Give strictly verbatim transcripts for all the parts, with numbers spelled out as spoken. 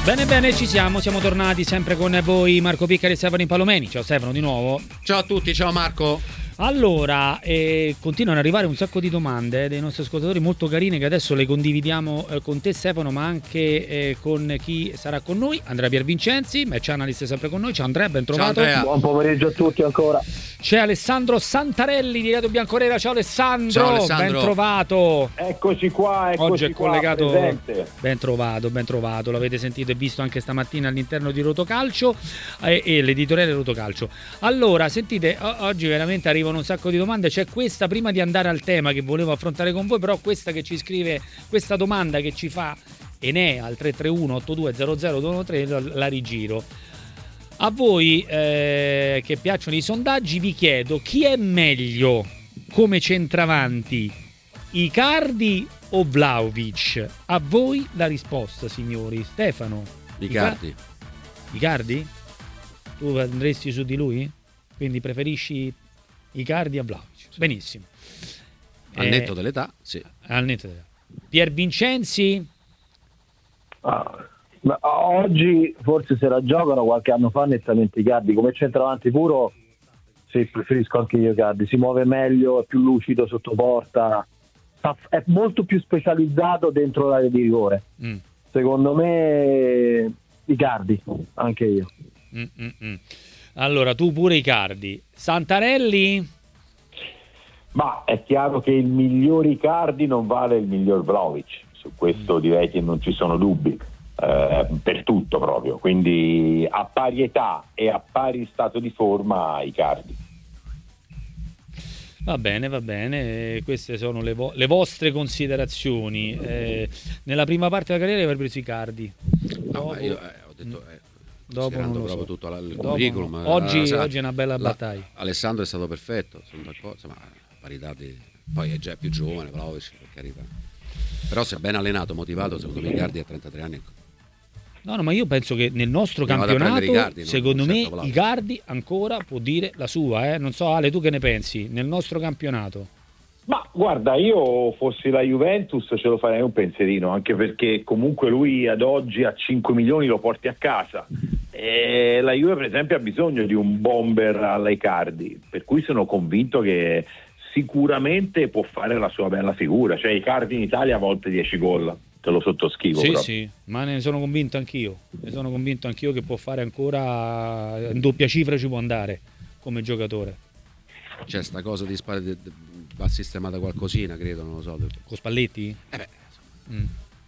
Bene, bene, ci siamo, siamo tornati sempre con voi, Marco Piccari e Stefano Palomeni. Ciao Stefano di nuovo. Ciao a tutti, ciao Marco. Allora, eh, continuano ad arrivare un sacco di domande eh, dei nostri ascoltatori molto carine che adesso le condividiamo eh, con te Stefano, ma anche eh, con chi sarà con noi. Andrea Piervincenzi, match analyst sempre con noi. Ciao Andrea, ben trovato. Ciao Andrea. Buon pomeriggio a tutti ancora. C'è Alessandro Santarelli di Radio Bianconera. Ciao Alessandro, Ciao Alessandro. ben trovato. Eccoci qua, eccoci Oggi è qua, collegato, presente. ben trovato, ben trovato, l'avete sentito e visto anche stamattina all'interno di Rotocalcio eh, e l'editoriale Rotocalcio. Allora, sentite, o- oggi veramente arrivano un sacco di domande, c'è questa prima di andare al tema che volevo affrontare con voi, però questa che ci scrive, questa domanda che ci fa Enea al tre tre uno otto due zero zero due uno tre la, la rigiro. A voi eh, che piacciono i sondaggi vi chiedo chi è meglio come centravanti, Icardi o Vlahovic? A voi la risposta, signori. Stefano? Icardi. Icardi? Tu andresti su di lui? Quindi preferisci Icardi a Vlahovic? Sì. Benissimo. Al Eh, netto dell'età, sì. Al netto dell'età. Pier Vincenzi? Ah, ma oggi forse se la giocano, qualche anno fa nettamente Icardi come centravanti puro. Sì, preferisco anche io Icardi, si muove meglio, è più lucido sotto porta, è molto più specializzato dentro l'area di rigore. Mm. Secondo me Icardi, anche io. Mm, mm, mm. Allora, tu pure Icardi. Santarelli? Ma è chiaro che il miglior Icardi non vale il miglior Vlahovic, su questo direi che non ci sono dubbi, eh, per tutto proprio, quindi a pari età e a pari stato di forma Icardi. Va bene, va bene, queste sono le, vo- le vostre considerazioni. Eh, nella prima parte della carriera avrei preso Icardi. No, Dopo- ma io eh, ho detto, eh, dopo non considerando lo proprio so. tutto la- il Dopo curriculum. no. eh, Oggi, sa- oggi è una bella la- battaglia. Alessandro è stato perfetto, sono d'accordo, insomma, parità di... Poi è già più giovane, Vlahovic, per carità. Però se è ben allenato, motivato, secondo me Icardi a trentatré anni. No, no, ma io penso che nel nostro Io vado a campionato, prendere Icardi, no? secondo Non me, certo Vlahovic. Icardi ancora può dire la sua. Eh? Non so, Ale, tu che ne pensi? Nel nostro campionato. Ma guarda, io fossi la Juventus ce lo farei un pensierino, anche perché comunque lui ad oggi a cinque milioni lo porti a casa. E la Juve per esempio ha bisogno di un bomber alla Icardi, per cui sono convinto che sicuramente può fare la sua bella figura. Cioè Icardi in Italia a volte dieci gol, te lo sottoscrivo. Sì, proprio. sì, ma ne sono convinto anch'io. Ne sono convinto anch'io che può fare ancora in doppia cifra, ci può andare come giocatore. C'è sta cosa di spade, de- de- va sistemata qualcosina, credo, non lo so. Con Spalletti? Eh beh, Mm.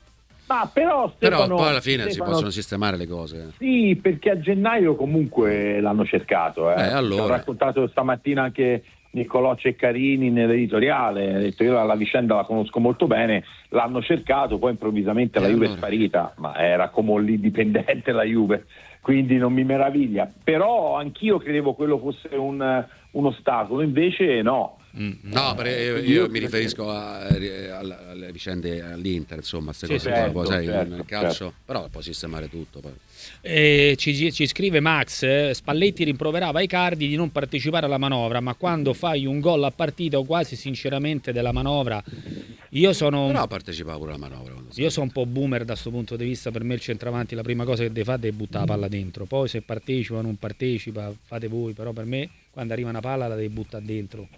Ma però, però Stefano, poi alla fine si Stefano, possono sistemare le cose. Sì, perché a gennaio comunque l'hanno cercato. Eh. Eh, allora. Ho raccontato stamattina anche Niccolò Ceccarini nell'editoriale, ha detto io la, la vicenda la conosco molto bene, l'hanno cercato, poi improvvisamente Eh, la Juve allora. è sparita, ma era come l'indipendente la Juve, quindi non mi meraviglia. Però anch'io credevo quello fosse un, un ostacolo, invece no. Mm. No, per- io, io mi riferisco a- alle, alle vicende all'Inter, insomma, queste Sì, cose certo, qua, poi sai, certo, nel calcio, certo. però può sistemare tutto. Poi. Eh, ci, ci scrive Max, eh, Spalletti rimproverava Icardi di non partecipare alla manovra, ma quando fai un gol a partita o quasi sinceramente della manovra, io sono... Però partecipava pure alla manovra. quando Io stava- sono un po' boomer da questo punto di vista, per me il centravanti la prima cosa che deve fare è buttare la palla dentro, poi se partecipa o non partecipa fate voi, però per me quando arriva una palla la devi buttare dentro.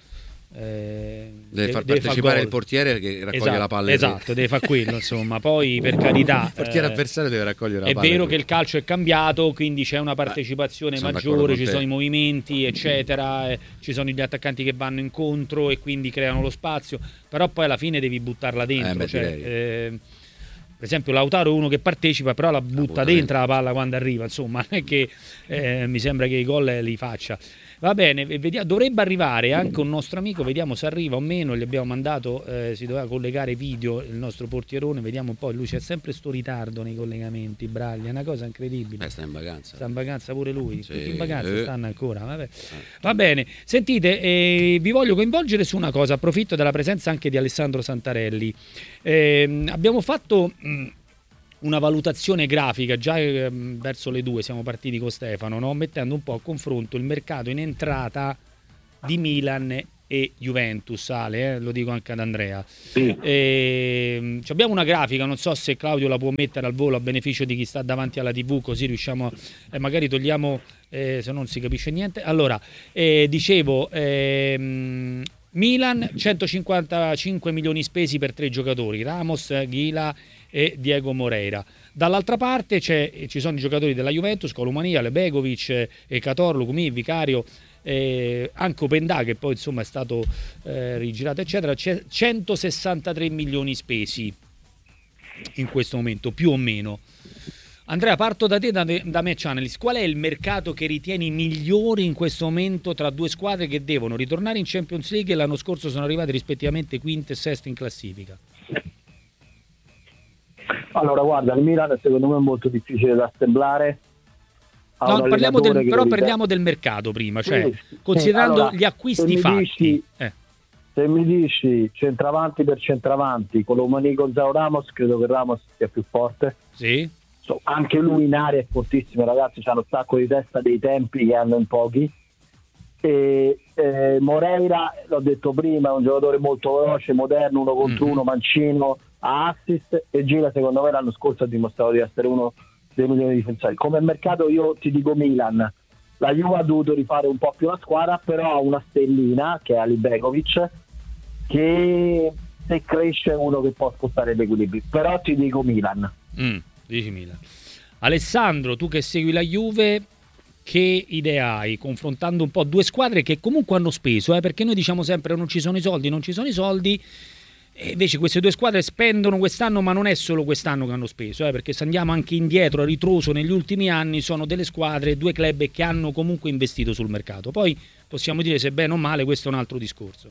Eh, Deve far deve partecipare far il gol. portiere che raccoglie Esatto, la palla in rete. esatto, deve fare quello insomma, poi per carità Il portiere eh, avversario deve raccogliere la è palla. vero in che rete. il calcio è cambiato, quindi c'è una partecipazione sono d'accordo maggiore, con ci te. sono i movimenti eccetera, eh, ci sono gli attaccanti che vanno incontro e quindi creano lo spazio, però poi alla fine devi buttarla dentro, Eh, beh, cioè, direi. eh, per esempio Lautaro è uno che partecipa però la butta, butta dentro dentro. la palla quando arriva, insomma non è che eh, mi sembra che i gol li faccia. Va bene, vediamo, dovrebbe arrivare anche un nostro amico, vediamo se arriva o meno, gli abbiamo mandato, eh, si doveva collegare video il nostro portierone, vediamo un po', lui c'è sempre sto ritardo nei collegamenti, Braglia, è una cosa incredibile. Eh, sta in vacanza. Sta in vacanza pure lui, Sì, tutti in vacanza eh. stanno ancora, vabbè. Va bene, sentite, eh, vi voglio coinvolgere su una cosa, approfitto della presenza anche di Alessandro Santarelli. Eh, abbiamo fatto mh, una valutazione grafica già eh, verso le due, siamo partiti con Stefano, no? Mettendo un po' a confronto il mercato in entrata di Milan e Juventus, Ale, eh, lo dico anche ad Andrea. Sì. E, abbiamo una grafica, non so se Claudio la può mettere al volo a beneficio di chi sta davanti alla tivù, così riusciamo a, eh, magari togliamo, eh, se non si capisce niente. Allora, eh, dicevo, ehm, Milan centocinquantacinque milioni spesi per tre giocatori, Ramos, Ghila e Diego Moreira. Dall'altra parte c'è, ci sono i giocatori della Juventus, Colomania, Lebegovic, eh, Cator, Lucumì, Vicario, eh, anche Opendà, che poi insomma è stato eh, rigirato eccetera. C'è centosessantatré milioni spesi in questo momento, più o meno. Andrea, parto da te, da, da Match Analyst. Qual è il mercato che ritieni migliore in questo momento tra due squadre che devono ritornare in Champions League e l'anno scorso sono arrivate rispettivamente quinte e seste in classifica? Allora, guarda, il Milan secondo me è molto difficile da assemblare. No, parliamo del, però parliamo del mercato prima, cioè sì, considerando sì, allora, gli acquisti fatti. Dici, eh. Se mi dici centravanti per centravanti, con l'Umani Gonzalo Ramos, credo che Ramos sia più forte. Sì. So, anche lui in area è fortissimo, ragazzi, c'hanno un sacco di testa dei tempi che hanno in pochi. E, eh, Moreira, l'ho detto prima, è un giocatore molto veloce, moderno, uno contro mm-hmm. uno, mancino, a assist, e Gira secondo me l'anno scorso ha dimostrato di essere uno dei migliori difensori. Come mercato io ti dico Milan. La Juve ha dovuto rifare un po' più la squadra, però ha una stellina che è Ali Begovic, che se cresce è uno che può spostare gli equilibri, però ti dico Milan. Mm, dici Milan. Alessandro, tu che segui la Juve, che idea hai confrontando un po' due squadre che comunque hanno speso, eh, perché noi diciamo sempre non ci sono i soldi, non ci sono i soldi, e invece queste due squadre spendono quest'anno, ma non è solo quest'anno che hanno speso, eh, perché se andiamo anche indietro a ritroso negli ultimi anni sono delle squadre, due club che hanno comunque investito sul mercato. Poi possiamo dire se bene o male, questo è un altro discorso.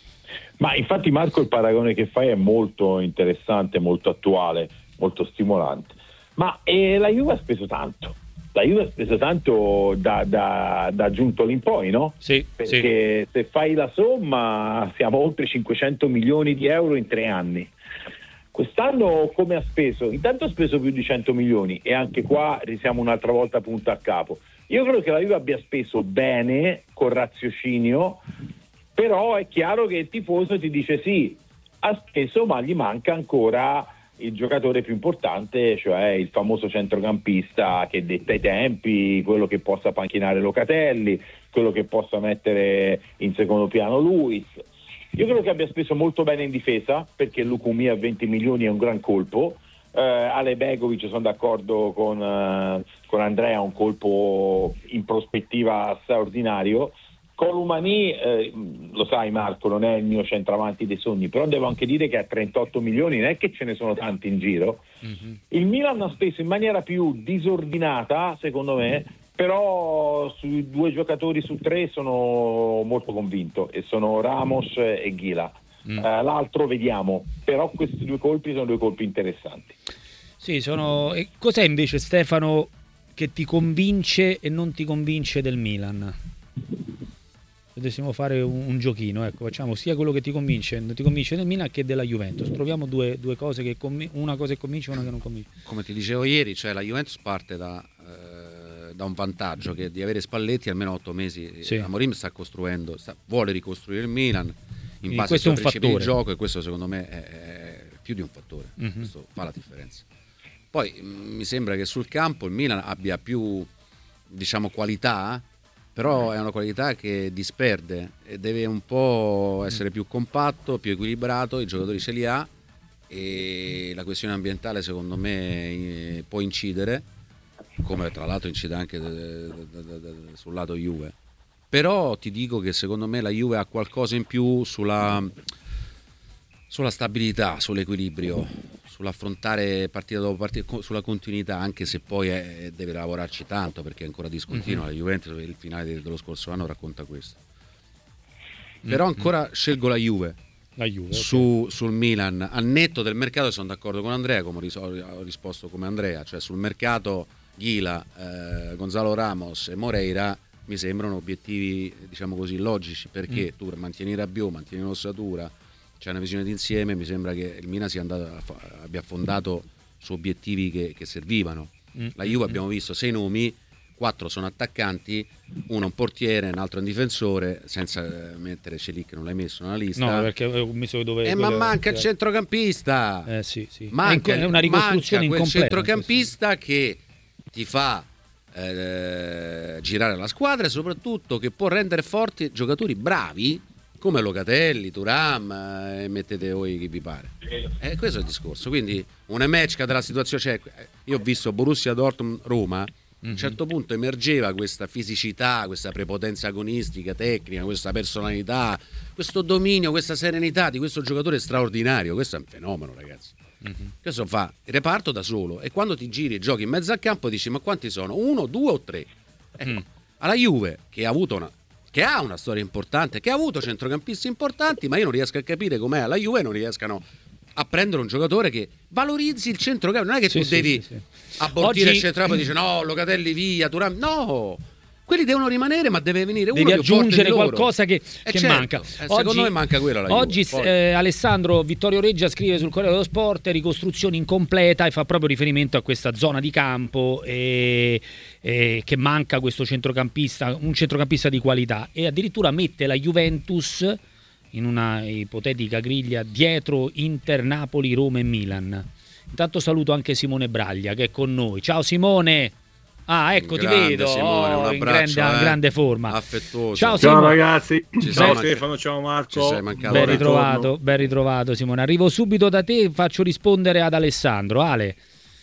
Ma infatti Marco, il paragone che fai è molto interessante, molto attuale, molto stimolante. Ma eh, la Juve ha speso tanto. La Juve ha speso tanto da, da, da Giuntoli in poi, no? Sì, perché sì. Se fai la somma siamo oltre cinquecento milioni di euro in tre anni. Quest'anno come ha speso? Intanto ha speso più di cento milioni e anche qua siamo un'altra volta punta a capo. Io credo che la Juve abbia speso bene, con raziocinio, però è chiaro che il tifoso ti dice sì, ha speso ma gli manca ancora il giocatore più importante, cioè il famoso centrocampista che detta i tempi, quello che possa panchinare Locatelli, quello che possa mettere in secondo piano Luis. Io credo che abbia speso molto bene in difesa, perché Lucumì a venti milioni è un gran colpo. eh, Ale Begovic, sono d'accordo con, eh, con Andrea, un colpo in prospettiva straordinario. Colomani, eh, lo sai Marco, non è il mio centravanti dei sogni, però devo anche dire che a trentotto milioni non è che ce ne sono tanti in giro. Mm-hmm. Il Milan ha speso in maniera più disordinata, secondo me, però sui due giocatori su tre sono molto convinto, e sono Ramos e Ghila. Mm. Uh, l'altro vediamo, però questi due colpi sono due colpi interessanti. Sì, sono. E cos'è invece, Stefano, che ti convince e non ti convince del Milan? Dovessimo fare un, un giochino, ecco, facciamo sia quello che ti convince, non ti convince del Milan che della Juventus. Troviamo due, due cose che conv- una cosa che convince e una che non convince. Come ti dicevo ieri, cioè la Juventus parte da, eh, da un vantaggio, che è di avere Spalletti almeno otto mesi. Sì. Amorim sta costruendo, sta, vuole ricostruire il Milan in Quindi base ai suoi principi di fattore. gioco, e questo secondo me è, è più di un fattore. Mm-hmm. Questo fa la differenza. Poi mh, mi sembra che sul campo il Milan abbia più, diciamo, qualità, però è una qualità che disperde e deve un po' essere più compatto, più equilibrato. I giocatori ce li ha, e la questione ambientale secondo me può incidere, come tra l'altro incide anche de, de, de, de, sul lato Juve. Però ti dico che secondo me la Juve ha qualcosa in più sulla, sulla stabilità, sull'equilibrio, sull'affrontare partita dopo partita, sulla continuità, anche se poi è, deve lavorarci tanto, perché è ancora discontinua. Mm-hmm. La Juventus, il finale dello scorso anno racconta questo. Però ancora mm-hmm. scelgo la Juve, la Juve su, okay. sul Milan. Al netto del mercato sono d'accordo con Andrea, come ho risposto come Andrea, cioè sul mercato Ghila, eh, Gonzalo Ramos e Moreira mi sembrano obiettivi, diciamo così, logici, perché mm. tu mantieni Rabiot, mantieni l'ossatura, c'è una visione d'insieme. Mi sembra che il Milan sia andato, abbia affondato su obiettivi che, che servivano. Mm. La Juve abbiamo visto sei nomi, quattro sono attaccanti, uno un portiere, un altro un difensore, senza mettere Celic, non l'hai messo nella lista. No, perché ho messo dove... Eh, ma manca il centrocampista. Eh sì, sì. Manca, è, in, è una ricostruzione manca quel incompleta. centrocampista che ti fa eh, girare la squadra e soprattutto che può rendere forti giocatori bravi come Locatelli, Thuram, e eh, mettete voi chi vi pare. Eh, questo è il discorso. Quindi una match della situazione, cioè, io ho visto Borussia Dortmund Roma, a un certo punto emergeva questa fisicità, questa prepotenza agonistica, tecnica, questa personalità, questo dominio, questa serenità di questo giocatore straordinario. Questo è un fenomeno, ragazzi. Mm-hmm. Questo fa il reparto da solo, e quando ti giri e giochi in mezzo al campo dici: ma quanti sono? Uno, due o tre? Ecco, mm. Alla Juve, che ha avuto una che ha una storia importante, che ha avuto centrocampisti importanti, ma io non riesco a capire com'è alla Juve non riescano a prendere un giocatore che valorizzi il centrocampo. Non è che sì, tu sì, devi sì, sì. abortire Oggi... il centrocampo e dici no, Locatelli via, Thuram, no, quelli devono rimanere, ma deve venire uno devi più aggiungere forte di qualcosa che, eh che certo. manca. Eh, oggi, secondo me manca quello alla oggi Juve. eh, Alessandro Vittorio Reggia scrive sul Corriere dello Sport ricostruzione incompleta, e fa proprio riferimento a questa zona di campo e, e che manca questo centrocampista, un centrocampista di qualità, e addirittura mette la Juventus in una ipotetica griglia dietro Inter, Napoli, Roma e Milan. Intanto saluto anche Simone Braglia che è con noi. Ciao Simone. Ah, ecco, grande, ti vedo Simone, oh, un in grande, eh. grande forma. Affettuoso. Ciao, ciao Simone. ragazzi. Ci ciao sei Stefano, ciao Marco. Ci sei mancato. Ben ritrovato, ben ritrovato Simone. Arrivo subito da te, faccio rispondere ad Alessandro. Ale.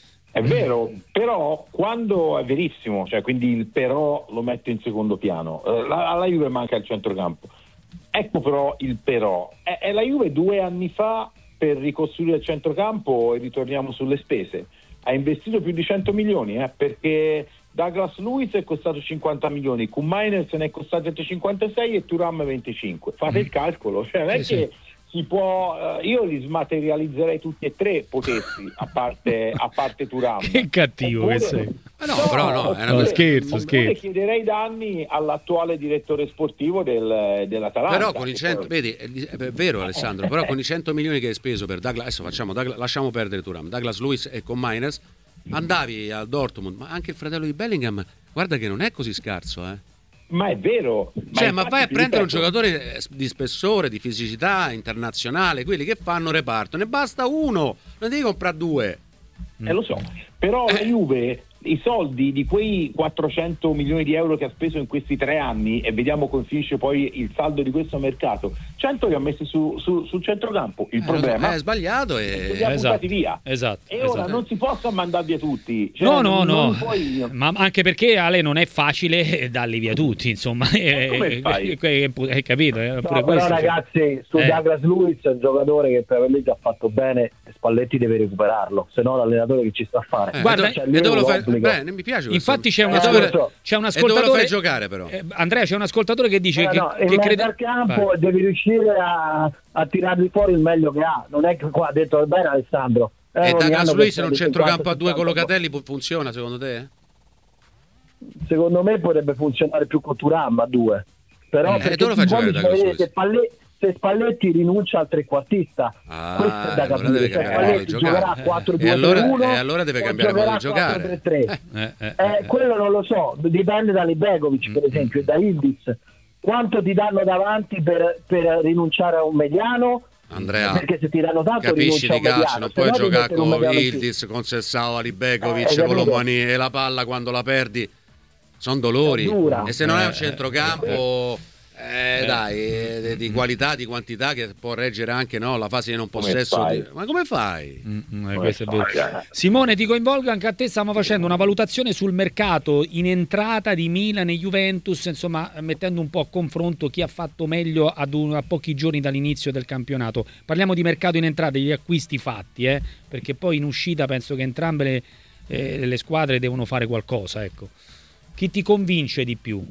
È vero, però quando è verissimo, cioè quindi il però lo metto in secondo piano. Eh, la, alla Juve manca il centrocampo. Ecco però il però. È, è la Juve due anni fa per ricostruire il centrocampo, e ritorniamo sulle spese. Ha investito più di cento milioni, eh, perché Douglas Luiz è costato cinquanta milioni, Koeman Miner se ne è costato cinquantasei e Thuram venticinque. Fate mm. il calcolo, cioè non è sì, che sì. si può, uh, io li smaterializzerei tutti e tre, potessi, a parte a parte Thuram. Che cattivo Oppure, che sei. Ma no, no, però no, è una no, scherzo, scherzo. Chiederei danni all'attuale direttore sportivo del, dell'Atalanta. Però con i cento, poi... vedi, è, è vero Alessandro, però con i cento milioni che hai speso per Douglas, adesso facciamo Douglas, lasciamo perdere Thuram, Douglas Luiz e con Miners, andavi al Dortmund, ma anche il fratello di Bellingham, guarda che non è così scarso, eh. Ma è vero. Cioè, ma, ma vai a prendere ripeto, un giocatore di spessore, di fisicità internazionale, quelli che fanno reparto, ne basta uno, non devi comprare due. Eh, lo so, però la Juve i soldi di quei quattrocento milioni di euro che ha speso in questi tre anni, e vediamo come finisce poi il saldo di questo mercato, cento li ha messi su, su, sul centrocampo. Il eh, problema è sbagliato e è che li ha esatto, buttati via. Esatto, e ora esatto. non si possono mandare via tutti, cioè, no no non, no non puoi... ma anche perché Ale non è facile darli via tutti, insomma. Come fai? Hai capito? Eh? No, Pure però questo, ragazzi, su eh. Douglas Luiz è un giocatore che per League ha fatto bene, e Spalletti deve recuperarlo, se no l'allenatore che ci sta a fare. Eh, Guarda, e dove lo fai? Beh, mi piace. Infatti c'è, un eh, ascol- c'è un ascoltatore. ascoltatore. E dove lo fai giocare, però? Eh, Andrea, c'è un ascoltatore che dice eh, che, no, che in crede al campo Vai. devi riuscire a, a tirargli fuori il meglio che ha. Non è che qua ha detto bene Alessandro. Eh, e Douglas Luiz in un centrocampo a due con cinquanta Locatelli funziona secondo te? Secondo me potrebbe funzionare più con Thuram a due. Però eh, e dove lo fai giocare Douglas Luiz? Se Spalletti, se Spalletti rinuncia al trequartista, ah, questo è da allora capire. deve Cioè, cambiare modo di Spalletti giocherà giocare. quattro due E allora, uno, e allora deve cambiare modo di giocare. quattro tre tre. Eh, eh, Eh, eh, quello non lo so, dipende da Libegovic per esempio e da Ildiz. Quanto ti danno davanti per, per rinunciare a un mediano? Andrea, Perché se ti danno tanto capisci di calcio, non puoi giocare con Ildiz, Ildiz, con Sessao, Libegovic, eh, con Lomani e la palla quando la perdi sono dolori. E se non è un centrocampo eh, dai, di qualità, di quantità che può reggere anche no, la fase di non possesso. Di... Ma come fai? Mm, eh, questo è vero. Simone, ti coinvolgo anche a te. Stiamo facendo una valutazione sul mercato in entrata di Milan e Juventus, insomma, mettendo un po' a confronto chi ha fatto meglio ad un, a pochi giorni dall'inizio del campionato. Parliamo di mercato in entrata, degli acquisti fatti, eh, perché poi in uscita penso che entrambe le, eh, le squadre devono fare qualcosa. Ecco. Chi ti convince di più?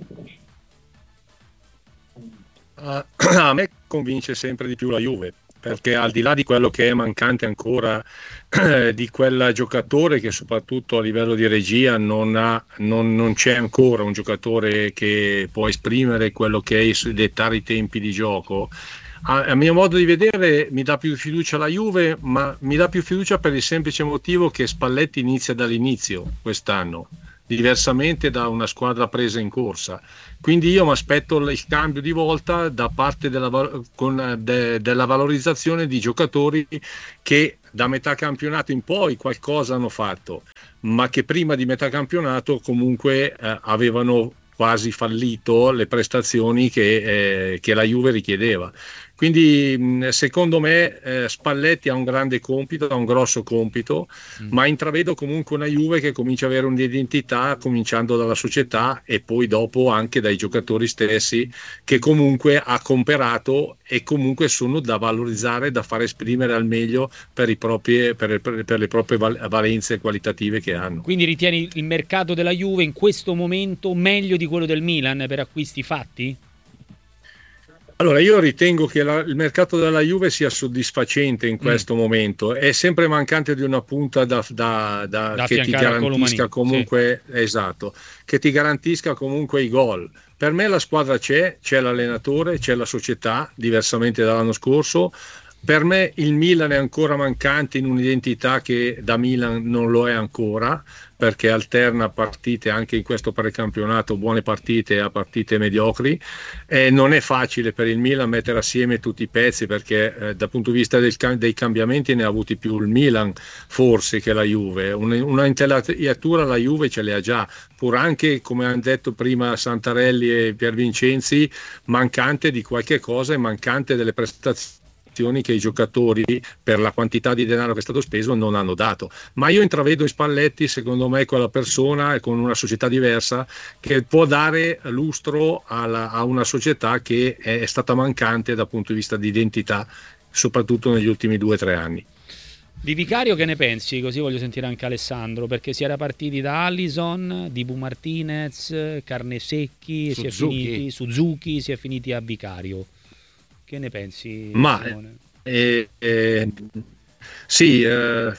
Uh, a me convince sempre di più la Juve, perché al di là di quello che è mancante ancora eh, di quel giocatore che soprattutto a livello di regia non, ha, non, non c'è ancora un giocatore che può esprimere quello che è, dettare i tempi di gioco. A, a mio modo di vedere mi dà più fiducia la Juve, ma mi dà più fiducia per il semplice motivo che Spalletti inizia dall'inizio quest'anno. diversamente da una squadra presa in corsa. Quindi io mi aspetto il cambio di volta da parte della, con, de, della valorizzazione di giocatori che da metà campionato in poi qualcosa hanno fatto, ma che prima di metà campionato comunque eh, avevano quasi fallito le prestazioni che, eh, che la Juve richiedeva. Quindi secondo me eh, Spalletti ha un grande compito, ha un grosso compito, mm. ma intravedo comunque una Juve che comincia ad avere un'identità, cominciando dalla società e poi dopo anche dai giocatori stessi, che comunque ha comperato e comunque sono da valorizzare, da far esprimere al meglio per, i propri, per, per, per le proprie valenze qualitative che hanno. Quindi ritieni il mercato della Juve in questo momento meglio di quello del Milan per acquisti fatti? Allora, io ritengo che la, il mercato della Juve sia soddisfacente in questo mm. momento, è sempre mancante di una punta da, da, da, da che ti garantisca comunque, sì. esatto, che ti garantisca comunque i gol. Per me la squadra c'è, c'è l'allenatore, c'è la società, diversamente dall'anno scorso. Per me il Milan è ancora mancante in un'identità che da Milan non lo è ancora, perché alterna partite anche in questo precampionato, buone partite a partite mediocri. Eh, non è facile per il Milan mettere assieme tutti i pezzi, perché eh, dal punto di vista del, dei cambiamenti ne ha avuti più il Milan forse che la Juve. Una, una intelaiatura la Juve ce le ha già, pur anche, come hanno detto prima Santarelli e Piervincenzi, mancante di qualche cosa e mancante delle prestazioni che i giocatori, per la quantità di denaro che è stato speso, non hanno dato. Ma io intravedo in Spalletti, secondo me, quella persona con una società diversa che può dare lustro alla, a una società che è stata mancante dal punto di vista di identità, soprattutto negli ultimi due o tre anni. Di Vicario che ne pensi? Così voglio sentire anche Alessandro, perché si era partiti da Alisson, Dibu Martinez, Carnesecchi, si è finiti, Suzuki, si è finiti a Vicario. Che ne pensi, Ma, Simone? Eh, eh, sì, eh,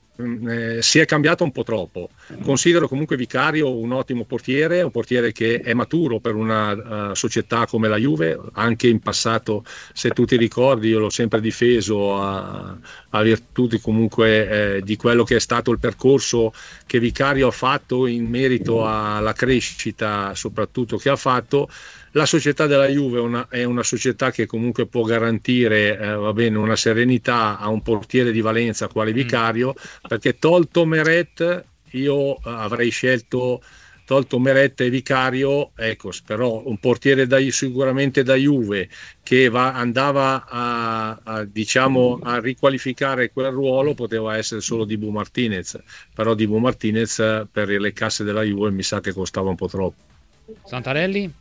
eh, si è cambiato un po' troppo. Considero comunque Vicario un ottimo portiere, un portiere che è maturo per una uh, società come la Juve. Anche in passato, se tu ti ricordi, io l'ho sempre difeso a, a virtù di, comunque eh, di quello che è stato il percorso che Vicario ha fatto in merito alla crescita, soprattutto che ha fatto. La società della Juve è una, è una società che comunque può garantire eh, va bene, una serenità a un portiere di valenza quale Vicario, perché tolto Meret io avrei scelto, tolto Meret e Vicario, ecco, però un portiere da, sicuramente da Juve che va, andava a, a, diciamo, a riqualificare quel ruolo poteva essere solo Dibu Martinez, però Dibu Martinez per le casse della Juve mi sa che costava un po' troppo. Santarelli?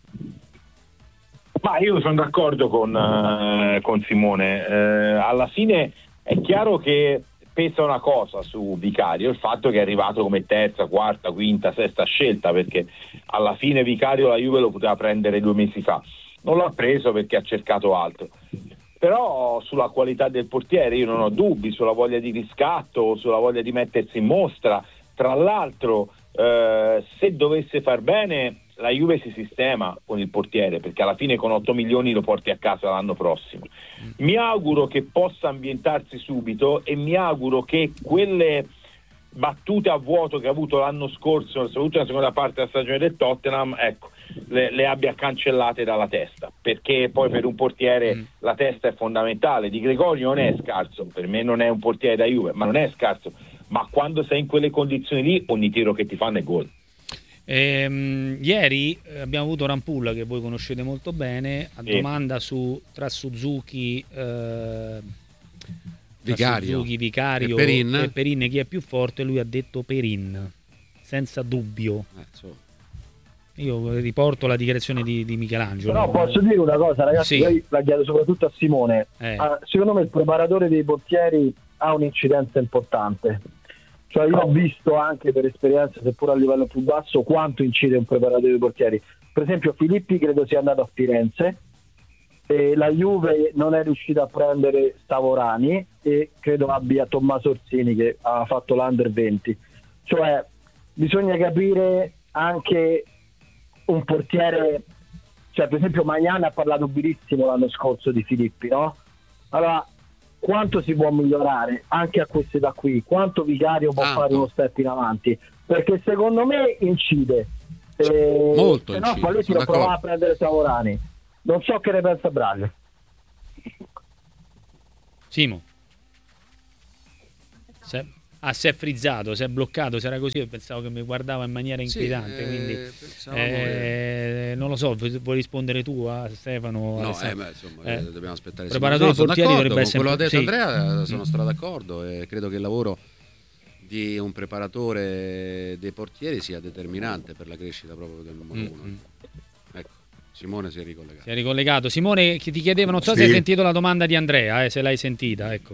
Ma io sono d'accordo con, uh, con Simone. Uh, alla fine è chiaro che pesa una cosa su Vicario, il fatto che è arrivato come terza, quarta, quinta, sesta scelta, perché alla fine Vicario la Juve lo poteva prendere due mesi fa. Non l'ha preso perché ha cercato altro. Però sulla qualità del portiere io non ho dubbi, sulla voglia di riscatto, sulla voglia di mettersi in mostra. Tra l'altro, uh, se dovesse far bene, la Juve si sistema con il portiere, perché alla fine con otto milioni lo porti a casa l'anno prossimo. Mi auguro che possa ambientarsi subito e mi auguro che quelle battute a vuoto che ha avuto l'anno scorso, soprattutto nella seconda parte della stagione del Tottenham, ecco, le, le abbia cancellate dalla testa, perché poi per un portiere mm. la testa è fondamentale. Di Gregorio non è scarso, per me non è un portiere da Juve, ma non è scarso, ma quando sei in quelle condizioni lì ogni tiro che ti fanno è gol. Ehm, ieri abbiamo avuto Rampulla, che voi conoscete molto bene, a sì. domanda su tra Suzuki, eh, Vicario, Suzuki, Vicario e Perin. e Perin chi è più forte, lui ha detto Perin senza dubbio. eh, so. Io riporto la dichiarazione di, di Michelangelo. Però posso dire una cosa, ragazzi, sì. poi la chiedo soprattutto a Simone. eh. uh, secondo me il preparatore dei portieri ha un'incidenza importante. Cioè io ho visto anche per esperienza, seppur a livello più basso, quanto incide un preparatore dei portieri. Per esempio Filippi credo sia andato a Firenze e la Juve non è riuscita a prendere Stavorani e credo abbia Tommaso Orsini che ha fatto l'Under venti. Cioè bisogna capire anche un portiere, cioè per esempio Magnani ha parlato benissimo l'anno scorso di Filippi, no? Allora quanto si può migliorare anche a questa età qui, quanto Vicario può Tanto. fare uno step in avanti, perché secondo me incide. Eh, Molto se incide, no Spalletti sono lo provava d'accordo. a prendere Savorani. Non so che ne pensa Braga. Simo. Se, ah, si è frizzato, si è bloccato, se era così io pensavo che mi guardava in maniera inquietante, Sì, eh, quindi pensavamo eh, non lo so, vuoi rispondere tu a Stefano? No, Alessandro? eh, beh, insomma, Eh. eh, dobbiamo aspettare. Preparatore No, sono portieri d'accordo dovrebbe con quello che ha essere- detto sì. Andrea, sono Mm. stra d'accordo e credo che il lavoro di un preparatore dei portieri sia determinante per la crescita proprio del numero Mm, uno. mm. Ecco, Simone si è ricollegato. Si è ricollegato. Simone, che ti chiedevo, non so se Sì. hai sentito la domanda di Andrea, eh, se l'hai sentita, ecco.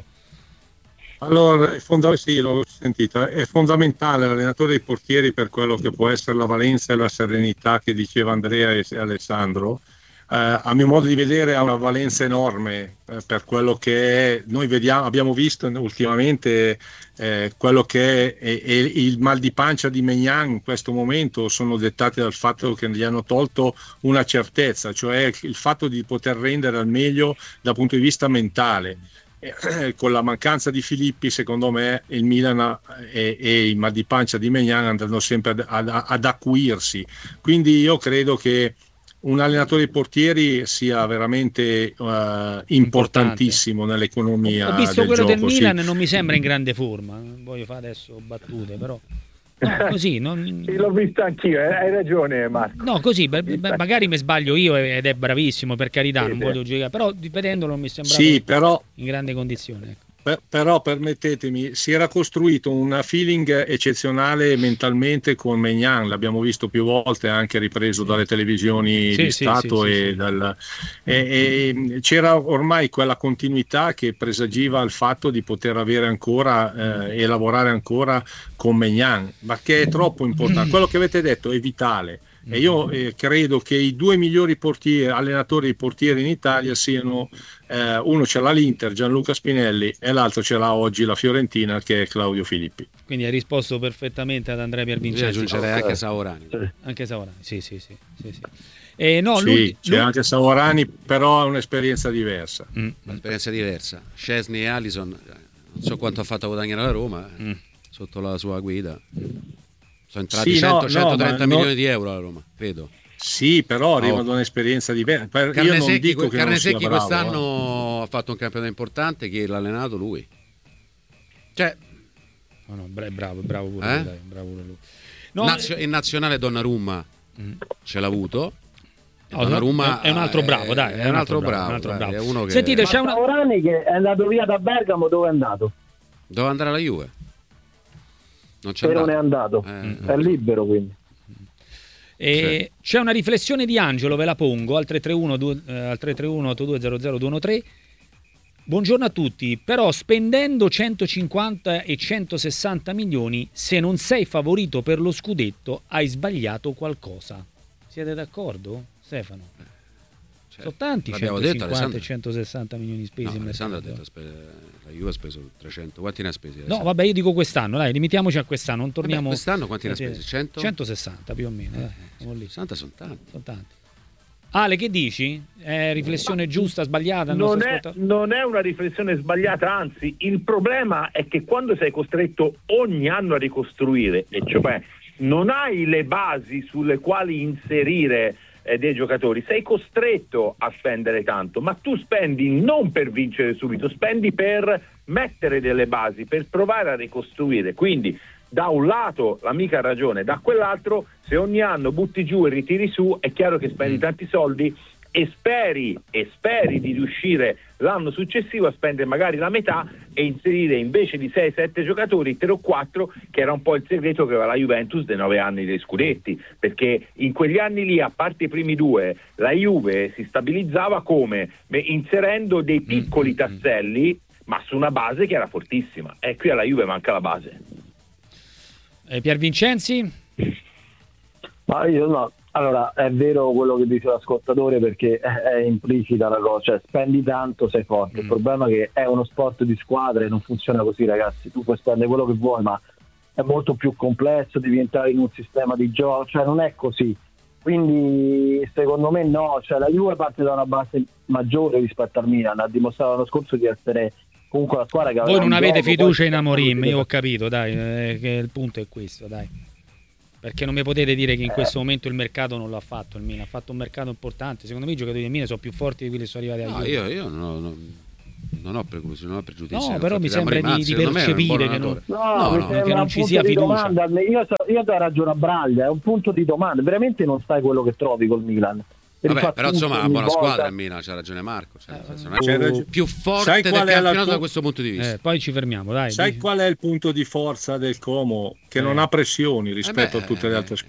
Allora, è fonda- sì, l'ho sentita, è fondamentale l'allenatore dei portieri per quello che può essere la valenza e la serenità che diceva Andrea e Alessandro. Eh, a mio modo di vedere ha una valenza enorme eh, per quello che è, noi vediamo, abbiamo visto ultimamente eh, quello che è, è- è il mal di pancia di Maignan in questo momento sono dettati dal fatto che gli hanno tolto una certezza, cioè il fatto di poter rendere al meglio dal punto di vista mentale. Eh, con la mancanza di Filippi secondo me il Milan e, e il mal di pancia di Maignan andranno sempre ad, ad, ad acuirsi, quindi io credo che un allenatore dei portieri sia veramente uh, importantissimo nell'economia Ho visto del quello gioco, del Milan sì. e non mi sembra in grande forma, non voglio fare adesso battute, però no, così non... Sì, l'ho visto anch'io, eh, hai ragione Marco. No, così, beh, beh, magari mi sbaglio io ed è bravissimo, per carità, Sì, non sì. voglio giudicare, però vedendolo non mi sembrava Sì, però in grande condizione. Ecco. Per- però permettetemi, si era costruito un feeling eccezionale mentalmente con Maignan, l'abbiamo visto più volte anche ripreso dalle televisioni Sì, di sì, Stato sì, sì, e, sì. dal- e- e c'era ormai quella continuità che presagiva il fatto di poter avere ancora eh, e lavorare ancora con Maignan, ma che è troppo importante. Quello che avete detto è vitale. E io eh, credo che i due migliori portieri, allenatori dei portieri in Italia siano eh, uno ce l'ha l'Inter, Gianluca Spinelli, e l'altro ce l'ha oggi la Fiorentina, che è Claudio Filippi. Quindi hai risposto perfettamente ad Andrea Io Piervincenzi. aggiungerei anche Savorani. Anche Savorani, sì, sì, sì. sì, sì. Eh, no, Sì, l'ulti- c'è anche Savorani, però ha un'esperienza diversa. Mm, Un'esperienza diversa. Szczesny e Alisson, eh, non so quanto ha fatto guadagnare la Roma eh, mm. sotto la sua guida. Sono entrati Sì, no, cento no, centotrenta ma milioni no- di euro alla Roma, credo. Sì, però arriva Oh. da un'esperienza diversa. Per- Io non Carnesecchi, dico che non sia Carnesecchi bravo, quest'anno ha fatto un campionato importante, chi l'ha allenato lui. Cioè, No, no, bra- bravo, bravo pure Eh? lui, dai, bravo pure lui. No, nazio- in nazionale Donnarumma Mm. ce l'ha avuto. no, Donnarumma è un altro bravo, dai, è un altro bravo, un altro dai, bravo. è uno che- Sentite, Ma c'è una... Savorani che è andato via da Bergamo, dove è andato? doveva andare alla Juve. Non c'è Se non è andato. andato. Eh, È libero quindi. Eh, c'è una riflessione di Angelo, ve la pongo al tre tre uno due- eh, al tre tre uno otto due zero zero due uno tre. Buongiorno a tutti, però spendendo centocinquanta e centosessanta milioni, se non sei favorito per lo scudetto, hai sbagliato qualcosa. Siete d'accordo, Stefano? Cioè, Sono tanti l'abbiamo detto, centocinquanta e Alessandro. centosessanta milioni spesi No, in Alessandro ha mercato. detto spe- la Juve ha speso trecento. Quanti ne ha spesi? No, Alessandro? vabbè, io dico quest'anno, dai, limitiamoci a quest'anno, non torniamo... Vabbè, quest'anno quanti ne ha Eh, spesi? cento? centosessanta più o meno, dai, siamo lì. sessanta sono tanti. Sono tanti. Ale, che dici? È riflessione giusta, sbagliata? il Non nostro è, ascoltatore? non è una riflessione sbagliata, anzi il problema è che quando sei costretto ogni anno a ricostruire, e cioè non hai le basi sulle quali inserire eh, dei giocatori, sei costretto a spendere tanto, ma tu spendi non per vincere subito, spendi per mettere delle basi, per provare a ricostruire. Quindi da un lato l'amica ha ragione, da quell'altro se ogni anno butti giù e ritiri su è chiaro che spendi tanti soldi e speri e speri di riuscire l'anno successivo a spendere magari la metà e inserire invece di sei sette giocatori tre o quattro, che era un po' il segreto che aveva la Juventus dei nove anni dei scudetti, perché in quegli anni lì, a parte i primi due, la Juve si stabilizzava come? Beh, inserendo dei piccoli tasselli ma su una base che era fortissima, e qui alla Juve manca la base. Eh, Pier Vincenzi? Ma io no. Allora, è vero quello che dice l'ascoltatore, perché è, è implicita la cosa, cioè spendi tanto, sei forte. Mm. Il problema è che è uno sport di squadre, non funziona così, ragazzi. Tu puoi spendere quello che vuoi, ma è molto più complesso, devi entrare in un sistema di gioco, cioè non è così. Quindi secondo me no, cioè la Juve parte da una base maggiore rispetto al Milan, ha dimostrato l'anno scorso di essere comunque la squadra che Voi aveva non un avete gioco, fiducia poi- in Amorim, io ho capito, dai, eh, che il punto è questo, dai. perché non mi potete dire che in questo momento il mercato non l'ha fatto il Milan, ha fatto un mercato importante. Secondo me i giocatori del Milan sono più forti di quelli che sono arrivati a No, Juve. io, io non ho, non, non ho pregiudizi, non ho pregiudizi. No, però mi sembra di, di Secondo me è un buon percepire che non, allenatore. No, No, mi no, sembra che non un ci punto sia di fiducia. domanda. Io, so- io do ragione a Braglia, è un punto di domanda. Veramente non sai quello che trovi col Milan. Per il Vabbè, fatto però che insomma è una ogni buona volta- squadra il Milan, c'ha ragione Marco, cioè, nel senso, non è C'hai ragione. più forte Sai del qual è la campionato tua- da questo punto di vista. Eh, poi ci fermiamo, dai. Sai dici. qual è il punto di forza del Como? Che Eh. non ha pressioni rispetto Eh beh, a tutte le altre squadre.